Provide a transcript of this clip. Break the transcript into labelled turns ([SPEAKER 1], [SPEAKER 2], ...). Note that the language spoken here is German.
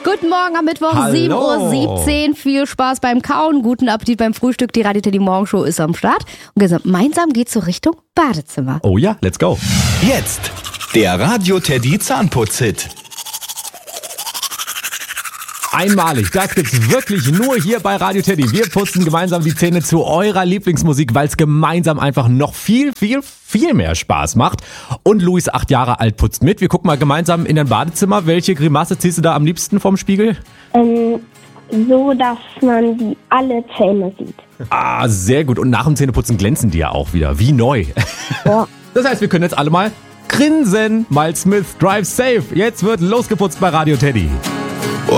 [SPEAKER 1] Guten Morgen am Mittwoch,
[SPEAKER 2] Hallo.
[SPEAKER 1] 7:17 Uhr. Viel Spaß beim Kauen, guten Appetit beim Frühstück. Die Radio Teddy Morgenshow ist am Start. Und gemeinsam geht's so Richtung Badezimmer.
[SPEAKER 2] Oh ja, let's go.
[SPEAKER 3] Jetzt der Radio Teddy Zahnputz-Hit.
[SPEAKER 2] Einmalig, das gibt's wirklich nur hier bei Radio Teddy. Wir putzen gemeinsam die Zähne zu eurer Lieblingsmusik, weil es gemeinsam einfach noch viel mehr Spaß macht. Und Luis, 8 Jahre alt, putzt mit. Wir gucken mal gemeinsam in dein Badezimmer. Welche Grimasse ziehst du da am liebsten vom Spiegel?
[SPEAKER 4] So, dass man die alle Zähne sieht.
[SPEAKER 2] Ah, sehr gut. Und nach dem Zähneputzen glänzen die ja auch wieder, wie neu.
[SPEAKER 4] Ja.
[SPEAKER 2] Das heißt, wir können jetzt alle mal grinsen. Miles Smith, Drive Safe. Jetzt wird losgeputzt bei Radio Teddy.